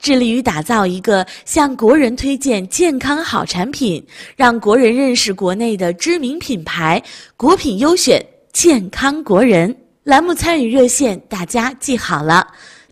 致力于打造一个向国人推荐健康好产品，让国人认识国内的知名品牌，国品优选，健康国人。栏目参与热线大家记好了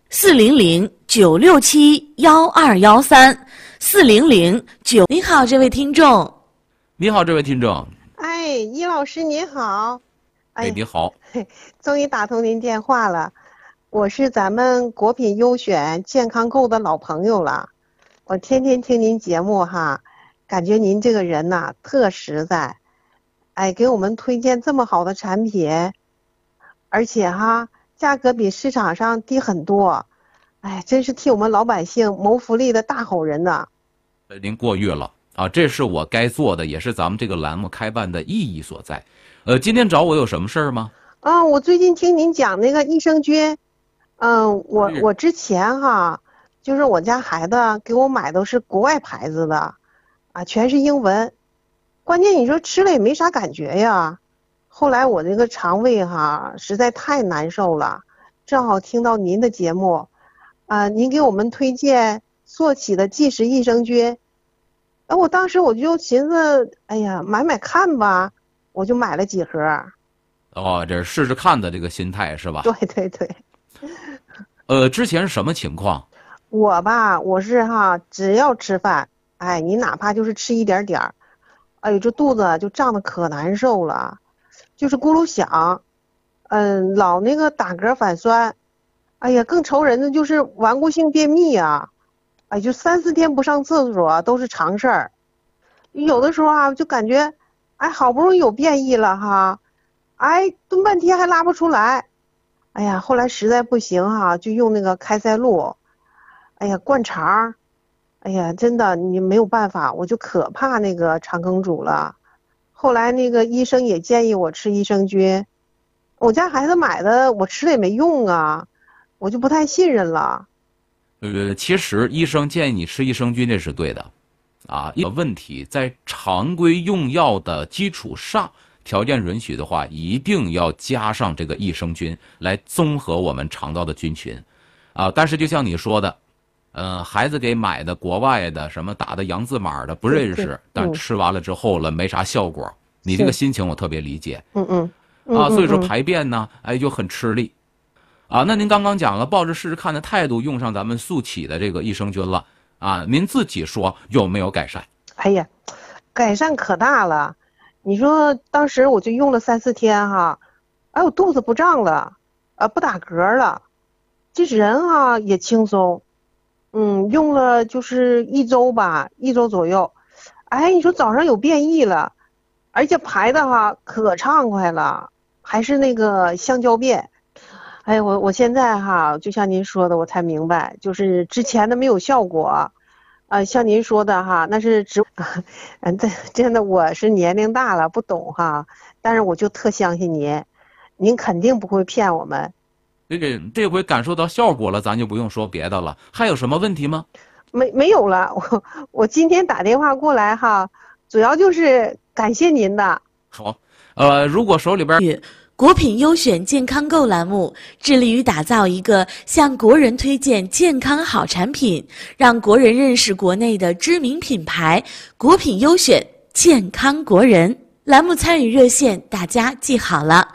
，400-967-1213，400-9。你好，这位听众。 你好，这位听众。 哎，易老师您好。 哎，你好。 终于打通您电话了，我是咱们国品优选健康购的老朋友了，我天天听您节目哈，感觉您这个人呐特实在，哎，给我们推荐这么好的产品，而且哈价格比市场上低很多，哎，真是替我们老百姓谋福利的大好人呐。 您过誉了啊，这是我该做的，也是咱们这个栏目开办的意义所在。今天找我有什么事儿吗？ 我最近听您讲那个益生菌，我之前哈，就是我家孩子给我买都是国外牌子的，啊，全是英文，关键你说吃了也没啥感觉呀。后来我这个肠胃哈实在太难受了，正好听到您的节目，您给我们推荐硕启的即食益生菌，我当时我就寻思，哎呀，买看吧，我就买了几盒。 哦，这是试试看的这个心态是吧？ 对对对。 之前是什么情况？ 我是哈，只要吃饭，哎，你哪怕就是吃一点点儿，哎呦，这肚子就胀得可难受了，就是咕噜响，老那个打嗝反酸，哎呀，更愁人的就是顽固性便秘啊，哎，就3-4天不上厕所都是常事儿，有的时候啊就感觉，哎，好不容易有便意了哈，哎，蹲半天还拉不出来，哎呀，后来实在不行哈，就用那个开塞露，哎呀，灌肠，哎呀，真的你没有办法，我就可怕那个肠梗阻了。后来那个医生也建议我吃益生菌，我家孩子买的，我吃了也没用啊，我就不太信任了。 其实医生建议你吃益生菌，这是对的，啊，一个问题在常规用药的基础上，条件允许的话，一定要加上这个益生菌来综合我们肠道的菌群，啊，但是就像你说的，孩子给买的国外的什么打的洋字码的不认识，但吃完了之后了没啥效果，你这个心情我特别理解，所以说排便呢，哎，就很吃力，啊，那您刚刚讲了，抱着试试看的态度用上咱们速启的这个益生菌了，啊，您自己说有没有改善？ 哎呀，改善可大了。你说当时我就用了3-4天哈，哎，我肚子不胀了，不打嗝了，这人哈也轻松，用了就是1周吧，1周左右，哎，你说早上有便意了，而且排的哈可畅快了，还是那个香蕉便，哎，我现在哈就像您说的，我才明白，就是之前的没有效果。像您说的哈，那是真的我是年龄大了不懂哈，但是我就特相信您肯定不会骗我们。 这回感受到效果了，咱就不用说别的了。还有什么问题吗？ 没有了，我今天打电话过来哈，主要就是感谢您的。 好，如果手里边。 国品优选健康购栏目致力于打造一个向国人推荐健康好产品，让国人认识国内的知名品牌，国品优选，健康国人。栏目参与热线大家记好了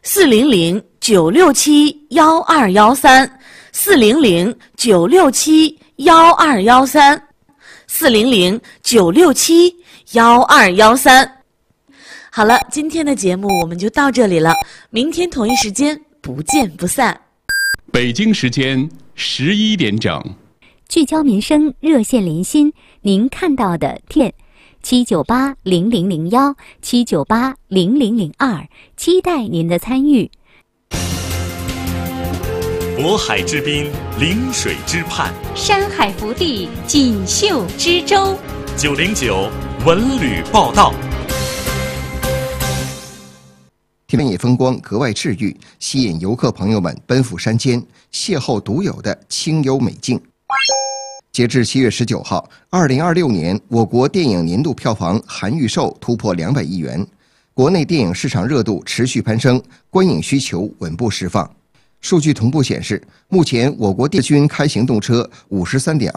，400-967-1213，400-967-1213。好了，今天的节目我们就到这里了，明天同一时间不见不散。 北京时间11点整， 聚焦民生，热线连心，您看到的电798-0001，798-0002，期待您的参与。 渤海之滨，临水之畔， 山海福地，锦绣之州。 909文旅报道。 天野风光格外治愈，吸引游客朋友们奔赴山间，邂逅独有的清幽美境。截至7月19号，2026年我国电影年度票房含预售突破200亿元，国内电影市场热度持续攀升，观影需求稳步释放。数据同步显示，目前我国电军开行动车53.2